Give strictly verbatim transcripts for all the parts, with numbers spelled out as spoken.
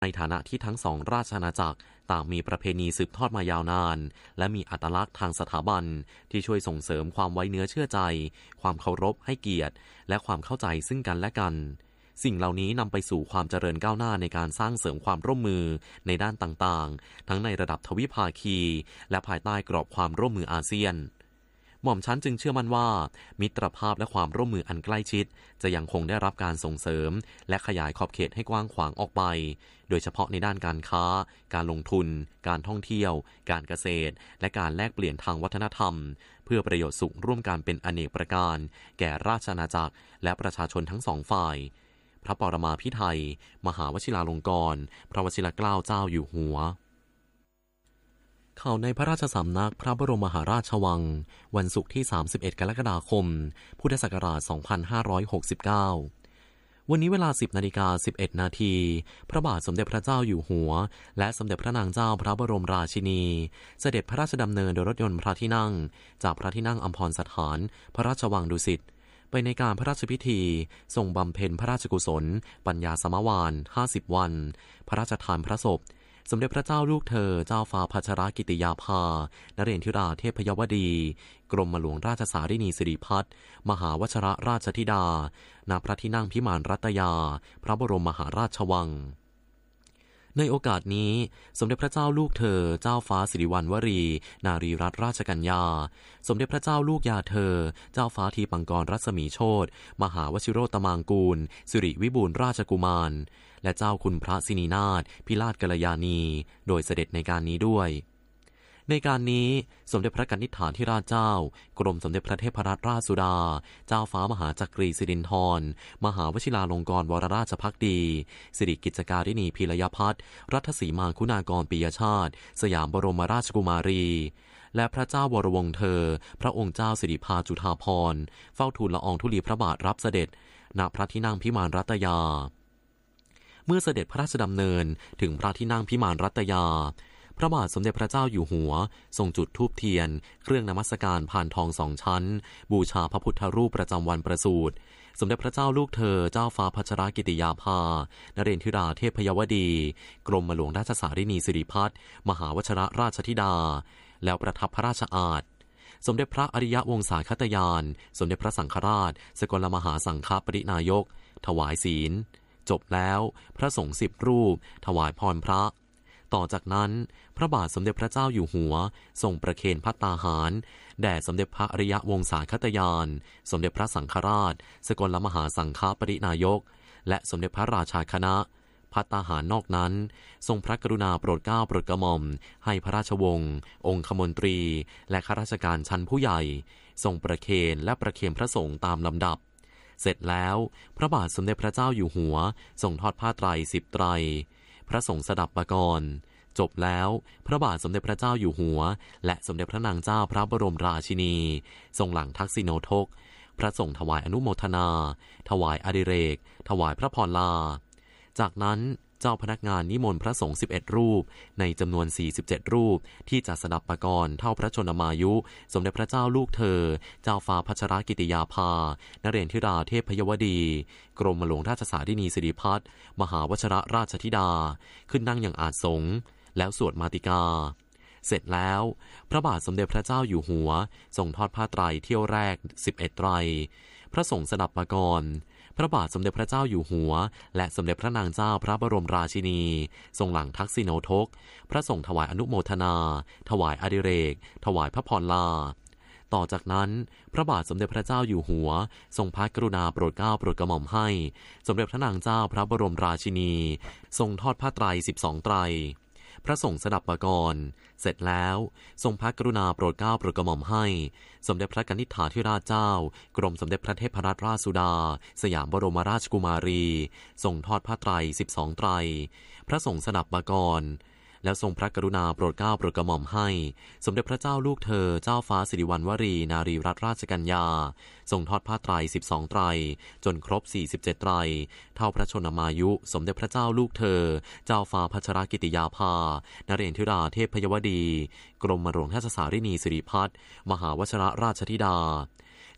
ในฐานะที่ทั้งสองราชอาณาจักรต่างมีประเพณีสืบทอดมายาวนานและมีอัตลักษณ์ทางสถาบันที่ช่วยส่งเสริมความไว้เนื้อเชื่อใจความเคารพให้เกียรติและความเข้าใจซึ่งกันและกันสิ่งเหล่านี้นำไปสู่ความเจริญก้าวหน้าในการสร้างเสริมความร่วมมือในด้านต่างๆทั้งในระดับทวิภาคีและภายใต้กรอบความร่วมมืออาเซียนหม่อมชั้นจึงเชื่อมั่นว่ามิตรภาพและความร่วมมืออันใกล้ชิดจะยังคงได้รับการส่งเสริมและขยายขอบเขตให้กว้างขวางออกไปโดยเฉพาะในด้านการค้าการลงทุนการท่องเที่ยวการเกษตรและการแลกเปลี่ยนทางวัฒนธรรมเพื่อประโยชน์สุขร่วมกันเป็นอเนกประการแก่ราชอาณาจักรและประชาชนทั้งสองฝ่ายพระปรมาภิไธยมหาวชิราลงกรณ์พระวชิรเกล้าเจ้าอยู่หัวข่าวในพระราชสำนักพระบรมมหาราชวังวันศุกร์ที่สามสิบเอ็ดกรกฎาคมพุทธศักราชสองพันห้าร้อยหกสิบเก้าวันนี้เวลา สิบนาฬิกาสิบเอ็ดนาทีพระบาทสมเด็จพระเจ้าอยู่หัวและสมเด็จพระนางเจ้าพระบรมราชินีเสด็จพระราชดำเนินโดยรถยนต์พระที่นั่งจากพระที่นั่งอัมพรสถานพระราชวังดุสิตไปในการพระราชพิธีทรงบำเพ็ญพระราชกุศลปัญญาสมวาลห้าสิบวันพระราชทานพระศพสมเด็จพระเจ้าลูกเธอเจ้าฟ้าพัชรกิติยาภานเรศธิราเทพยวดีกรมหลวงราชสารินีสิริพัฒน์มหาวชรราชธิดาณพระที่นั่งพิมานรัตยาพระบรมมหาราชวังในโอกาสนี้สมเด็จพระเจ้าลูกเธอเจ้าฟ้าสิริวัณวรีนารีรัตนราชกัญญาสมเด็จพระเจ้าลูกยาเธอเจ้าฟ้าทีปังกรรัศมีโชติมหาวชิโรตมางกูลสิริวิบูลย์ราชกุมารและเจ้าคุณพระสินีนาถพิราชกัลยาณีโดยเสด็จในการนี้ด้วยในการนี้สมเด็จพระกนิษฐาธิราชเจ้ากรมสมเด็จพระเทพรัตนราชสุดาเจ้าฟ้ามหาจักรีสิรินธรมหาวชิราลงกรณ์วรราชภักดีสิริกิจการิณีพีรยพัฒน์รัตสีมาคุณากรปิยชาติสยามบรมราชกุมารีและพระเจ้าวรวงศ์เธอพระองค์เจ้าสิริภาจุฑาภรณ์เฝ้าทูลละอองธุลีพระบาทรับเสด็จณพระที่นั่งพิมานรัตยาเมื่อเสด็จพระราชดำเนินถึงพระที่นั่งพิมานรัตยาพระบาทสมเด็จพระเจ้าอยู่หัวทรงจุดธูปเทียนเครื่องนมัสการผ่านทองสองชั้นบูชาพระพุทธรูปประจำวันประสูติสมเด็จพระเจ้าลูกเธอเจ้าฟ้าพัชรกิติยาภานเรศธิราเทพยวดีกรมหลวงราชสารินีสิริพัฒน์มหาวชรราชธิดาแล้วประทับพระราชอาสน์สมเด็จพระอริยวงศาคตยานสมเด็จพระสังฆราชสกลมหาสังฆปรินายกถวายศีลจบแล้วพระสงฆ์สิบรูปถวายพรพระต่อจากนั้นพระบาทสมเด็จพระเจ้าอยู่หัวทรงประเคนภัตตาหารแด่สมเด็จพระอริยวงศาคตยานสมเด็จพระสังฆราชสกลมหาสังฆปรินายกและสมเด็จพระราชาคณะภัตตาหารนอกนั้นทรงพระกรุณาโปรดเกล้าโปรดกระหม่อมให้พระราชวงศ์องคมนตรีและข้าราชการชั้นผู้ใหญ่ทรงประเคนและประเคนพระสงฆ์ตามลำดับเสร็จแล้วพระบาทสมเด็จพระเจ้าอยู่หัวทรงทอดผ้าไตรสิบไตรพระสงฆ์สดับปกรณ์จบแล้วพระบาทสมเด็จพระเจ้าอยู่หัวและสมเด็จพระนางเจ้าพระบรมราชินีทรงหลังทักษิโนทกพระสงฆ์ถวายอนุโมทนาถวายอดิเรกถวายพระพรลาจากนั้นเจ้าพนักงานนิมนต์พระสงฆ์สิบเอ็ดรูปในจำนวนสี่สิบเจ็ดรูปที่จะสดับปกรณ์เท่าพระชนมายุสมเด็จพระเจ้าลูกเธอเจ้าฟ้าพัชรกิติยาภานเรศธิราเทพยวดีกรมหลวงราชสารินีสิริพัฒน์มหาวชรราชธิดาขึ้นนั่งอย่างอาสงฆ์แล้วสวดมาติกาเสร็จแล้วพระบาทสมเด็จพระเจ้าอยู่หัวทรงทอดผ้าไตรเที่ยวแรกสิบเอ็ดไตรพระสงฆ์สดับปกรณ์พระบาทสมเด็จพระเจ้าอยู่หัวและสมเด็จพระนางเจ้าพระบรมราชินีทรงหลังทักษิโนทกพระสงฆ์ถวายอนุโมทนาถวายอดิเรกถวายพระพรลาต่อจากนั้นพระบาทสมเด็จพระเจ้าอยู่หัวทรงพระกรุณาโปรดเกล้าโปรดกระหม่อมให้สมเด็จพระนางเจ้าพระบรมราชินีทรงทอดผ้าไตรสิบสองไตรพระสงฆ์สดับปกรณ์เสร็จแล้วทรงพระกรุณาโปรดเกล้าโปรดกระหม่อมให้สมเด็จพระกนิษฐาธิราชเจ้ากรมสมเด็จพระเทพรัตนราชสุดาสยามบรมราชกุมารีทรงทอดผ้าไตรสิบสองไตรพระสงฆ์สดับปกรณ์แล้วทรงพระกรุณาโปรดเกล้าโปรดกระหม่อมให้สมเด็จพระเจ้าลูกเธอเจ้าฟ้าสิริวัณวรีนารีรัตนราชกัญญาทรงทอดผ้าไตรสิบสองไตรจนครบสี่สิบเจ็ดไตรเท่าพระชนมายุสมเด็จพระเจ้าลูกเธอเจ้าฟ้าพัชรกิติยาภานเรศธิราเทพยวดีกรมหลวงราชสารินีสิริพัฒน์มหาวชรราชธิดา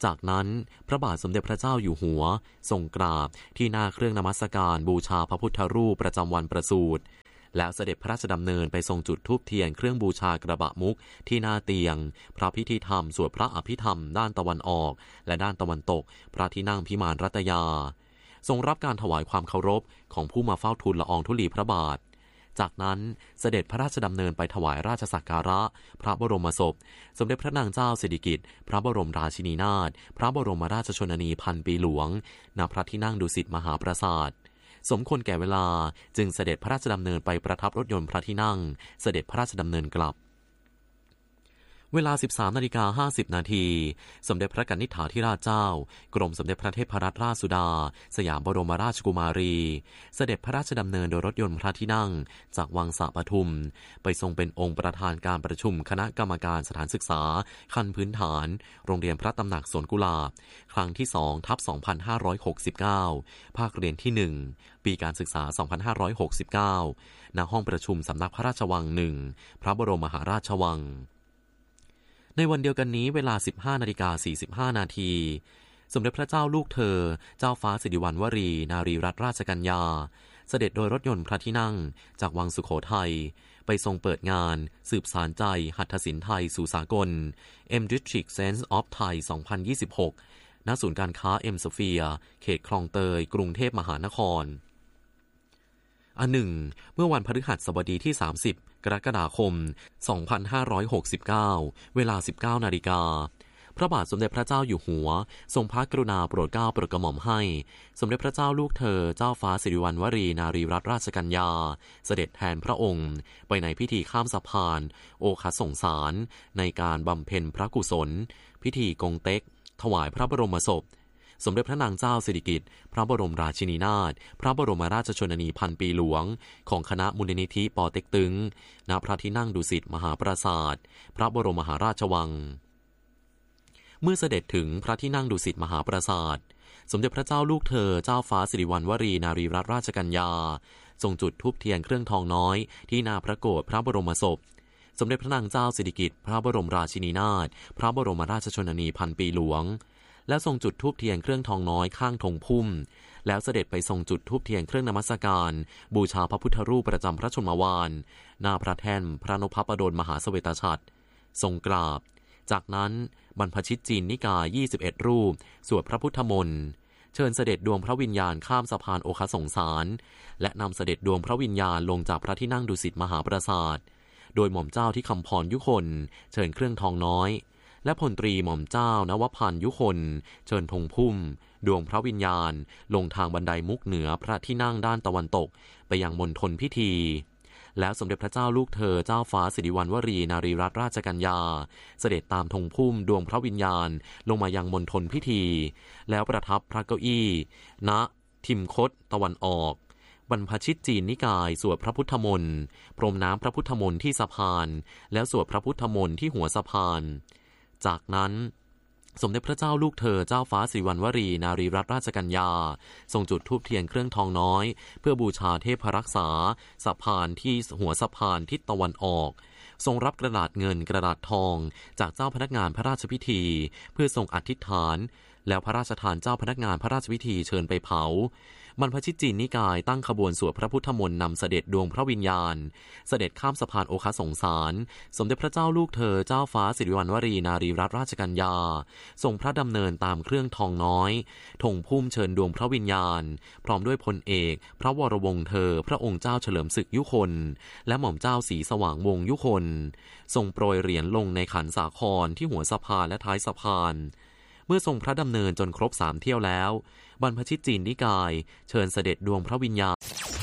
จากนั้นพระบาทสมเด็จพระเจ้าอยู่หัวทรงกราบที่หน้าเครื่องนมัสการบูชาพระพุทธรูปประจำวันประสูติแล้วเสด็จพระราชดำเนินไปทรงจุดธูปเทียนเครื่องบูชากระบะมุกที่หน้าเตียงพระพิธีธรรมสวดพระอภิธรรมด้านตะวันออกและด้านตะวันตกพระที่นั่งพิมานรัตยาทรงรับการถวายความเคารพของผู้มาเฝ้าทูลละอองธุลีพระบาทจากนั้นเสด็จพระราชดำเนินไปถวายราชสักการะพระบรมศพสมเด็จพระนางเจ้าสิริกิติ์พระบรมราชินีนาถพระบรมราชชนนีพันปีหลวงณพระที่นั่งดุสิตมหาปราสาทสมควรแก่เวลาจึงเสด็จพระราชดำเนินไปประทับรถยนต์พระที่นั่งเสด็จพระราชดำเนินกลับเวลา สิบสามนาฬิกาห้าสิบนาทีสมเด็จพระกนิษฐาธิราชเจ้ากรมสมเด็จพระเทพรัตนราชสุดาสยามบรมราชกุมารีเสด็จพระราชดำเนินโดยรถยนต์พระที่นั่งจากวังสะปทุมไปทรงเป็นองค์ประธานการประชุมคณะกรรมการสถานศึกษาขั้นพื้นฐานโรงเรียนพระตำหนักสวนกุหลาบครั้งที่สองทับสองพันห้าร้อยหกสิบเก้าภาคเรียนที่หนึ่งปีการศึกษาสองพันห้าร้อยหกสิบเก้าณห้องประชุมสำนักพระราชวังหนึ่งพระบรมมหาราชวังในวันเดียวกันนี้เวลา สิบห้านาฬิกาสี่สิบห้านาทีสมเด็จพระเจ้าลูกเธอเจ้าฟ้าสิริวัณวรีนารีรัตนราชกัญญาเสด็จโดยรถยนต์พระที่นั่งจากวังสุโขทัยไปทรงเปิดงานสืบสานใจหัตถศิลป์ไทยสู่สากล M District Sense of Thai สองพันยี่สิบหก ณ ศูนย์การค้า M Sphere เขตคลองเตยกรุงเทพมหานครอันหนึ่งเมื่อวันพฤหัสบดีที่สามสิบกรกฎาคมสองพันห้าร้อยหกสิบเก้าเวลา สิบเก้านาฬิกาพระบาทสมเด็จพระเจ้าอยู่หัวทรงพระกรุณาโปรดเกล้าโปรดกระหม่อมให้สมเด็จพระเจ้าลูกเธอเจ้าฟ้าสิริวัณวรีนารีรัตนราชกัญญาเสด็จแทนพระองค์ไปในพิธีข้ามสะพานโอคสงสารในการบำเพ็ญพระกุศลพิธีกงเต็กถวายพระบรมศพสมเด็จพระนางเจ้าสิริกิติ์พระบรมราชินีนาถพระบรมราชชนนีพันปีหลวงของคณะมูลนิธิปอเต็กตึงณพระที่นั่งดุสิตมหาปราสาทพระบรมมหาราชวังเมื่อเสด็จถึงพระที่นั่งดุสิตมหาปราสาทสมเด็จพระเจ้าลูกเธอเจ้าฟ้าสิริวัณวรีนารีรัตนราชกัญญาทรงจุดธูปเทียนเครื่องทองน้อยที่หน้าพระโกฐพระบรมศพสมเด็จพระนางเจ้าสิริกิติ์พระบรมราชินีนาถพระบรมราชชนนีพันปีหลวงและทรงจุดธูปเทียนเครื่องทองน้อยข้างธงพุ่มแล้วเสด็จไปทรงจุดธูปเทียนเครื่องนมัสการบูชาพระพุทธรูปประจำพระชนมวาลหน้าพระแท่นพระนพปดลมหาเสวตฉัตรทรงกราบจากนั้นบรรพชิตจีนนิกายยี่สิบเอ็ดรูปสวดพระพุทธมนต์เชิญเสด็จดวงพระวิญญาณข้ามสะพานโอคสงสารและนำเสด็จดวงพระวิญญาณลงจากพระที่นั่งดุสิตมหาปราสาทโดยหม่อมเจ้าที่คำพรยุคนเชิญเครื่องทองน้อยและพลตรีหม่อมเจ้านวพันธ์ยุคนเชิญธงพุ่มดวงพระวิญญาณลงทางบันไดมุกเหนือพระที่นั่งด้านตะวันตกไปยังมณฑลพิธีแล้วสมเด็จพระเจ้าลูกเธอเจ้าฟ้าสิริวัณวรีนารีรัตนราชกัญญาเสด็จตามธงพุ่มดวงพระวิญญาณลงมายังมณฑลพิธีแล้วประทับพระเก้าอี้ณทิมคตตะวันออกบรรพชิตจีนนิกายสวดพระพุทธมนต์พรมน้ำพระพุทธมนต์ที่สะพานแล้วสวดพระพุทธมนต์ที่หัวสะพานจากนั้นสมเด็จพระเจ้าลูกเธอเจ้าฟ้าสิริวัณวรีนารีรัตนราชกัญญาทรงจุดธูปเทียนเครื่องทองน้อยเพื่อบูชาเทพรักษาสะพานที่หัวสะพานทิศตะวันออกทรงรับกระดาษเงินกระดาษทองจากเจ้าพนักงานพระราชพิธีเพื่อทรงอธิษฐานแล้วพระราชทานเจ้าพนักงานพระราชพิธีเชิญไปเผาบรรพชิตจีนนิกายตั้งขบวนสวดพระพุทธมนต์นำเสด็จดวงพระวิญญาณเสด็จข้ามสะพานโอคสงสารสมเด็จพระเจ้าลูกเธอเจ้าฟ้าสิริวัณวรีนารีรัตนราชกัญญาทรงพระดำเนินตามเครื่องทองน้อยธงพุ่มเชิญดวงพระวิญญาณพร้อมด้วยพลเอกพระวรวงศ์เธอพระองค์เจ้าเฉลิมศึกยุคนและหม่อมเจ้าศรีสว่างวงศ์ยุคนทรงโปรยเหรียญลงในขันสาครที่หัวสะพานและท้ายสะพานเมื่อทรงพระดำเนินจนครบสามเที่ยวแล้วบรรพชิตจีนนิกายเชิญเสด็จดวงพระวิญญาณ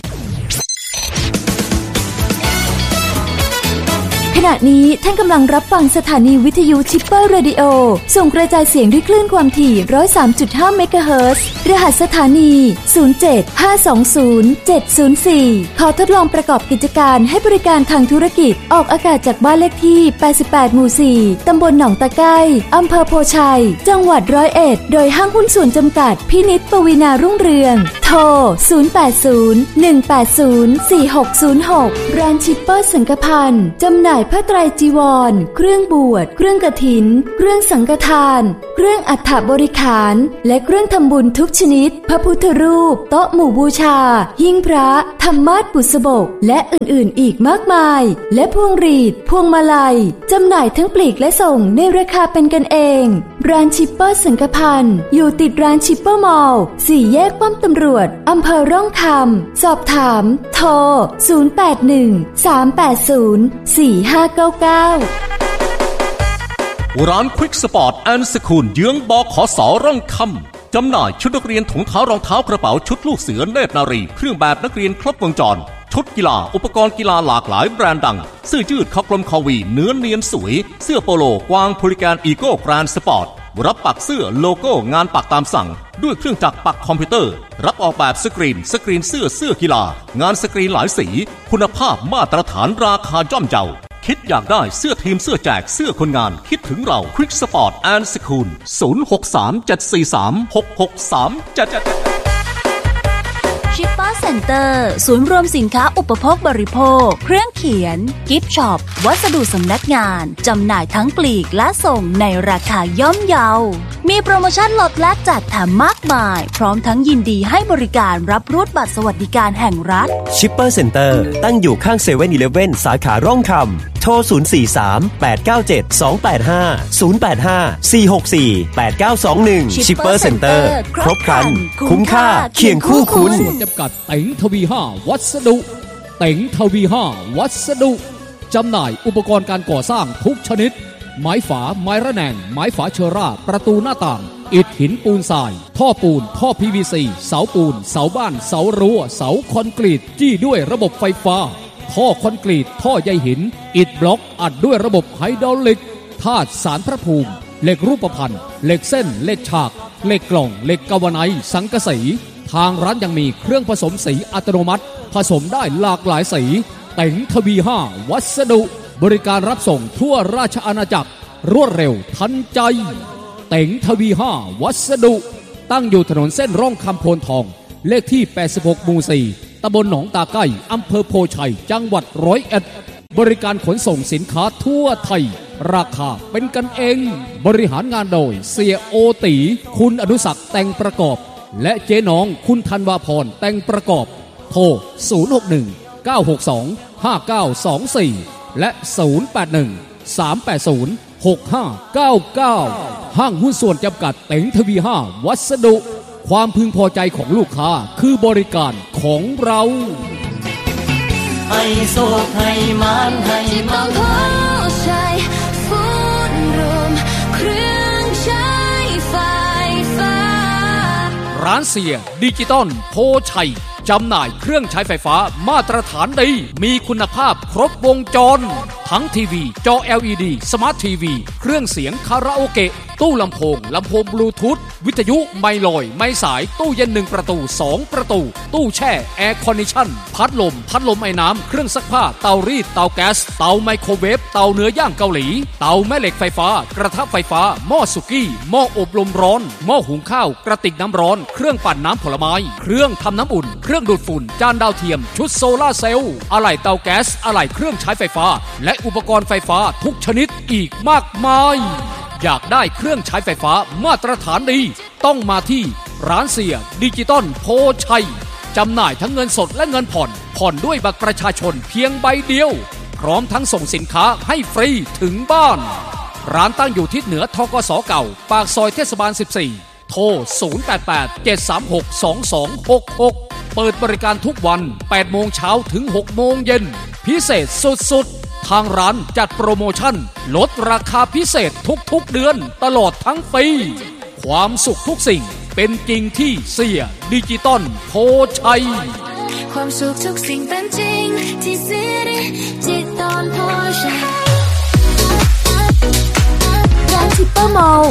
ขณะนี้ท่านกำลังรับฟังสถานีวิทยุชิปเปอร์เรดิโอส่งกระจายเสียงด้วยคลื่นความถี่ หนึ่งร้อยสามจุดห้า เมกะเฮิรตซ์รหัสสถานี ศูนย์ เจ็ด ห้า สอง ศูนย์ เจ็ด ศูนย์ สี่ ขอทดลองประกอบกิจการให้บริการทางธุรกิจออกอากาศจากบ้านเลขที่แปดสิบแปดหมู่สี่ตำบลหนองตะไคร้อำเภอโพชัยจังหวัดร้อยเอ็ดโดยห้างหุ้นส่วนจำกัดพินิจปวีณารุ่งเรืองโทโทรศูนย์ แปด ศูนย์ หนึ่ง แปด ศูนย์ สี่ หก ศูนย์ หกร้านชิปเปอร์สังฆพันธ์จำหน่ายผ้าไตรจีวรเครื่องบวชเครื่องกฐินเครื่องสังฆทานเครื่องอัฐบริขารและเครื่องทำบุญทุกชนิดพระพุทธรูปโต๊ะหมู่บูชาหิ้งพระธรรมาสน์บุษบกและอื่นๆอีกมากมายและพวงหรีดพวงมาลัยจำหน่ายทั้งปลีกและส่งในราคาเป็นกันเองร้านชิปเปอร์สังฆพันธ์อยู่ติดร้านชิปเปอร์มอลล์สี่แยกป้อมตำรวจอำเภอร่องคำสอบถามโทรศูนย์ แปด หนึ่ง สาม แปด ศูนย์ สี่ ห้า เก้า เก้าร้านควิกสปอร์ตแอนด์สคูลเยื้องบขสร่องคำจำหน่ายชุดนักเรียนถุงเท้ารองเท้ากระเป๋าชุดลูกเสือเนตรนารีเครื่องแบบนักเรียนครบวงจรชุดกีฬาอุปกรณ์กีฬาหลากหลายแบรนด์ดังเสื้อยืดคอกลมคอวีเนื้อเนียนสวยเสื้อโปโลกวางพูลิแกนอีโก้แกรนด์สปอร์ตรับปักเสื้อโลโก้งานปักตามสั่งด้วยเครื่องจักรปักคอมพิวเตอร์รับออกแบบสกรีนสกรีนเสื้อเสื้อกีฬางานสกรีนหลายสีคุณภาพมาตรฐานราคาย่อมเยาคิดอยากได้เสื้อทีมเสื้อแจกเสื้อคนงานคิดถึงเราควิกสปอร์ตแอนด์สคูลศูนย์ หก สาม เจ็ด สี่ สาม หก หก สาม เจ็ดชิปเปอร์เซ็นเตอร์ศูนย์รวมสินค้าอุปโภคบริโภคเครื่องเขียนกิฟต์ช็อปวัสดุสำนักงานจำหน่ายทั้งปลีกและส่งในราคาย่อมเยามีโปรโมชั่นลดและจัดแถมมากมายพร้อมทั้งยินดีให้บริการรับรูดบัตรสวัสดิการแห่งรัฐชิปเปอร์เซ็นเตอร์ตั้งอยู่ข้างเซเว่นอีเลฟเว่นสาขาร่องคำโทรศูนย์ สี่ สาม แปด เก้า เจ็ด สอง แปด ห้า ศูนย์ แปด ห้า สี่ หก สี่ แปด เก้า สอง หนึ่งชิปเปอร์เซ็นเตอร์ครบครันคุ้มค่าเคียงคู่คุณจำกัดเต็งทวีห้าวัสดุเต็งทวีห้าวัสดุจำหน่ายอุปกรณ์การก่อสร้างทุกชนิดไม้ฝาไม้ระแนงไม้ฝาเชอร่าประตูหน้าต่างอิฐหินปูนทรายท่อปูนท่อ พี วี ซี เสาปูนเสาบ้านเสารั้วเสาคอนกรีตจี้ด้วยระบบไฟฟ้าท่อคอนกรีตท่อใยหินอิฐบล็อกอัดด้วยระบบไฮดรอลิกธาตุสารพระภูมิเหล็กรูปพรรณเหล็กเส้นเหล็กฉากเหล็กกล่องเหล็กกาวไนซ์สังกะสีทางร้านยังมีเครื่องผสมสีอัตโนมัติผสมได้หลากหลายสีเต็งทวีห้าวัสดุบริการรับส่งทั่วราชอาณาจักรรวดเร็วทันใจเต็งทวีห้าวัสดุตั้งอยู่ถนนเส้นร่องคำโพนทองเลขที่แปดสิบหกหมู่สี่ตำบลหนองตาไก่อำเภอโพชัยจังหวัดร้อยเอ็ดบริการขนส่งสินค้าทั่วไทยราคาเป็นกันเองบริหารงานโดยเสียโอตีคุณอนุศักดิ์แต่งประกอบและเจ๊น้องคุณธันวาพรแต่งประกอบโทรศูนย์ หก หนึ่ง เก้า หก สอง ห้า เก้า สอง สี่และศูนย์ แปด หนึ่ง สาม แปด ศูนย์ หก ห้า เก้า เก้าห้างหุ้นส่วนจำกัดเต็งทวีห้าวัสดุความพึงพอใจของลูกค้าคือบริการของเราให้โซให้มันให้มันพอใช้ฟูดรวมเครื่องใช้ไฟฟ้าร้านเสียดิจิตอลโพชัยจำหน่ายเครื่องใช้ไฟฟ้ามาตรฐานดีมีคุณภาพครบวงจรทั้งทีวีจอ แอล อี ดี สมาร์ททีวีเครื่องเสียงคาราโอเกะตู้ลำโพงลำโพงบลูทูธวิทยุไมลอยไม้สายตู้เย็นหนึ่งประตูสองประตูตู้แช่แอร์คอนดิชั่นพัดลมพัดลมไอ้น้ำเครื่องซักผ้าเตารีดเตาแก๊สเตาไมโครเวฟเตาเนื้อย่างเกาหลีเตาแม่เหล็กไฟฟ้ากระทะไฟฟ้าหม้อสุกี้หม้ออบลมร้อนหม้อหุงข้าวกระติกน้ำร้อนเครื่องปั่นน้ำผลไม้เครื่องทำน้ำอุ่นเครื่องดูดฝุ่นจานดาวเทียมชุดโซล่าเซลล์อะไหล่เตาแก๊สอะไหล่เครื่องใช้ไฟฟ้าและอุปกรณ์ไฟฟ้าทุกชนิดอีกมากมายอยากได้เครื่องใช้ไฟฟ้ามาตรฐานดีต้องมาที่ร้านเสียดิจิตอลโพชัยจำหน่ายทั้งเงินสดและเงินผ่อนผ่อนด้วยบัตรประชาชนเพียงใบเดียวพร้อมทั้งส่งสินค้าให้ฟรีถึงบ้านร้านตั้งอยู่ทิศเหนือธกสเก่าปากซอยเทศบาลสิบสี่โทรศูนย์ แปด แปด เจ็ด สาม หก สอง สอง หก หกเปิดบริการทุกวันแปดโมงเช้าถึงหกโมงเย็นพิเศษสุดๆทางร้านจัดโปรโมชั่นลดราคาพิเศษทุกๆเดือนตลอดทั้งปีความสุขทุกสิ่งเป็นจริงที่เสียดิจิตอลโพชัยความสุขทุกสิ่งเป็นจริงที่เสียดิจิตอลโพชัยร้านชิปเปอร์มอลล์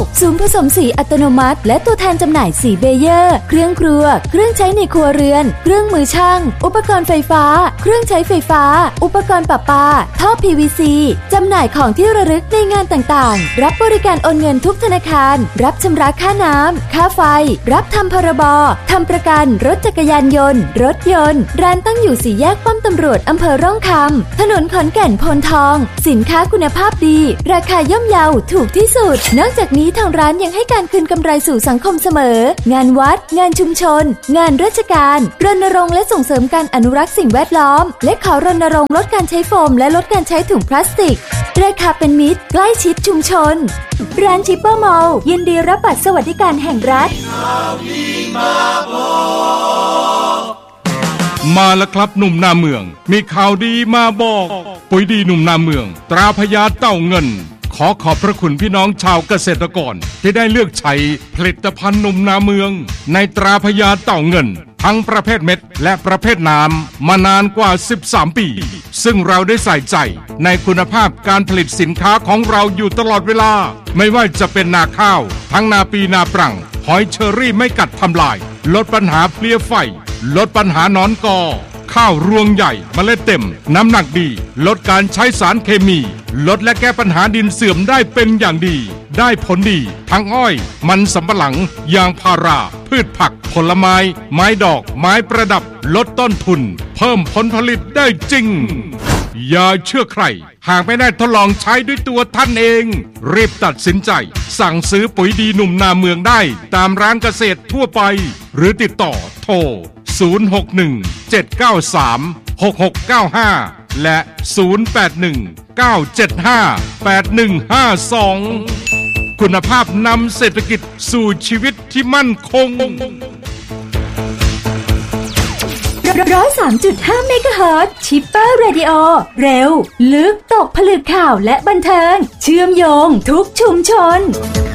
ศูนย์ผสมสีอัตโนมัติและตัวแทนจำหน่ายสีเบเยอร์เครื่องครัวเครื่องใช้ในครัวเรือนเครื่องมือช่างอุปกรณ์ไฟฟ้าเครื่องใช้ไฟฟ้าอุปกรณ์ประปาท่อ พี วี ซี จำหน่ายของที่ระลึกในงานต่างๆรับบริการโอนเงินทุกธนาคารรับชำระค่าน้ำค่าไฟรับทำพรบทำประกันรถจักรยานยนต์รถยนต์ร้านตั้งอยู่สี่แยกป้อมตำรวจอำเภอร่องคำถนนขอนแก่นโพนทองสินค้าคุณภาพดีราคาย่อมเยาถูกที่สุดนอกจากนี้ทางร้านยังให้การคืนกำไรสู่สังคมเสมองานวัดงานชุมชนงานราชการรณรงค์และส่งเสริมการอนุรักษ์สิ่งแวดล้อมและขอรณรงค์ลดการใช้โฟมและลดการใช้ถุงพลาสติกราคาเป็นมิตรใกล้ชิดชุมชนร้านชิปเปอร์มอลล์ยินดีรับบัตรสวัสดิการแห่งรัฐมาแล้วครับหนุ่มนาเมืองมีข่าวดีมาบอกปุ๋ยดีหนุ่มนาเมืองตราพญาเต่าเงินขอขอบพระคุณพี่น้องชาวเกษตรกรที่ได้เลือกใช้ผลิตภัณฑ์หนุ่มนาเมืองในตราพญาเต่าเงินทั้งประเภทเม็ดและประเภทน้ำมานานกว่าสิบสามปีซึ่งเราได้ใส่ใจในคุณภาพการผลิตสินค้าของเราอยู่ตลอดเวลาไม่ว่าจะเป็นนาข้าวทั้งนาปีนาปรังหอยเชอรี่ไม่กัดทำลายลดปัญหาเพลี้ยไฟลดปัญหาหนอนกอข้าวรวงใหญ่เมล็ดเต็มน้ำหนักดีลดการใช้สารเคมีลดและแก้ปัญหาดินเสื่อมได้เป็นอย่างดีได้ผลดีทั้งอ้อยมันสำปะหลังยางพาราพืชผักผลไม้ไม้ดอกไม้ประดับลดต้นทุนเพิ่มผลผลิตได้จริงอย่าเชื่อใครหากไม่ได้ทดลองใช้ด้วยตัวท่านเองรีบตัดสินใจสั่งซื้อปุ๋ยดีหนุ่มนาเมืองได้ตามร้านเกษตรทั่วไปหรือติดต่อโทรศูนย์ หก หนึ่ง เจ็ด เก้า สาม หก หก เก้า ห้าและศูนย์ แปด หนึ่ง เก้า เจ็ด ห้า แปด หนึ่ง ห้า สองคุณภาพนำเศรษฐกิจสู่ชีวิตที่มั่นคงร้อยสามจุดห้าเมกะเฮิรตซ์ชิปเปอร์เรดิโอเร็วลึกตกผลึกข่าวและบันเทิงเชื่อมโยงทุกชุมชน